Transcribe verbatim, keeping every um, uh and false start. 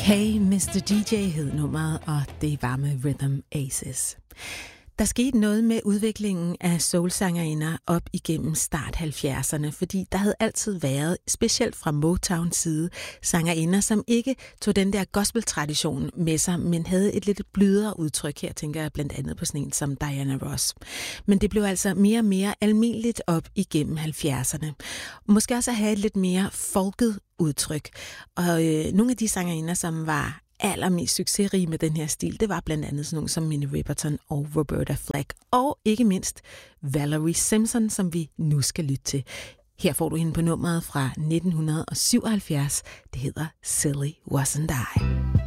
Hey mister D J hed nummeret, og det var med Rhythm Aces. Der skete noget med udviklingen af soulsangerinder op igennem start halvfjerdserne, fordi der havde altid været, specielt fra Motowns side, sangerinder, som ikke tog den der gospel-tradition med sig, men havde et lidt blødere udtryk. Her tænker jeg blandt andet på sådan en som Diana Ross. Men det blev altså mere og mere almindeligt op igennem halvfjerdserne. Måske også at have et lidt mere folket udtryk. Og øh, nogle af de sangerinder, som var allermest succesrige med den her stil, det var blandt andet sådan nogle som Minnie Riperton og Roberta Flack, og ikke mindst Valerie Simpson, som vi nu skal lytte til. Her får du hende på nummeret fra nitten syvoghalvfjerds. Det hedder Silly Wasn't I.